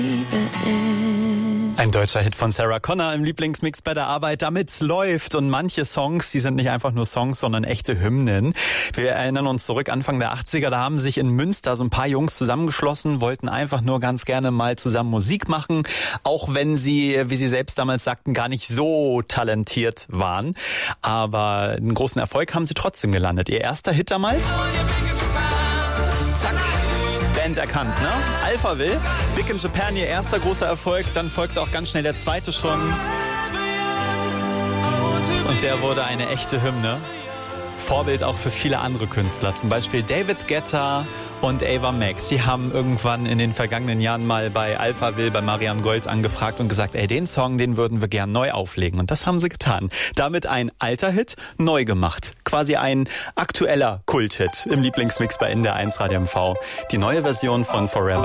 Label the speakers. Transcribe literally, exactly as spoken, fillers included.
Speaker 1: Ein deutscher Hit von Sarah Connor im Lieblingsmix bei der Arbeit, damit's läuft. Und manche Songs, die sind nicht einfach nur Songs, sondern echte Hymnen. Wir erinnern uns zurück, Anfang der achtziger, da haben sich in Münster so ein paar Jungs zusammengeschlossen, wollten einfach nur ganz gerne mal zusammen Musik machen, auch wenn sie, wie sie selbst damals sagten, gar nicht so talentiert waren. Aber einen großen Erfolg haben sie trotzdem gelandet. Ihr erster Hit damals? Zack. Band erkannt, ne? Alphaville, Big in Japan, ihr erster großer Erfolg, dann folgte auch ganz schnell der zweite schon. Und der wurde eine echte Hymne. Vorbild auch für viele andere Künstler, zum Beispiel David Guetta und Ava Max. Die haben irgendwann in den vergangenen Jahren mal bei Alphaville, bei Marianne Gold angefragt und gesagt, ey, den Song, den würden wir gern neu auflegen. Und das haben sie getan. Damit ein alter Hit neu gemacht. Quasi ein aktueller Kulthit im Lieblingsmix bei N D R eins Radio M V. Die neue Version von Forever.